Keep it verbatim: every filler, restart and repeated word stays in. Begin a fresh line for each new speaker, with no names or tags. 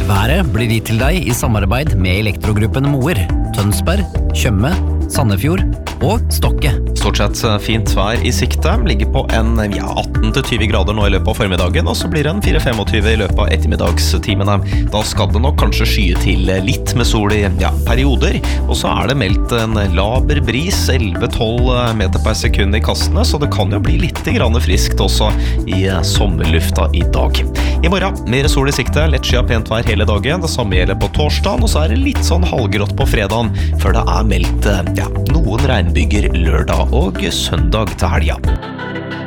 Været blir gitt til deg i samarbeid med Elektrogruppen Moer, Tønsberg, Tjøme, Sandefjord og Stokke.
Stort sett fint vær i sikte, ligger på en ja, atten til tjue grader nå i løpet av formiddagen, og så blir det en fire til femogtyve i løpet av ettermiddagstimene. Da skal det nok kanskje skye til litt med sol i ja, perioder, og så er det meldt en laber bris, elleve til tolv meter per sekund i kastene, så det kan jo bli litt grann friskt også i sommerlufta i dag. I morgen, mer sol i sikte, lett sky av pent vær hele dagen, det samme gjelder på torsdagen, og så er det litt sånn halvgrått på fredagen, før det er meldt ja, noen regnbyger lørdag og søndag til helga.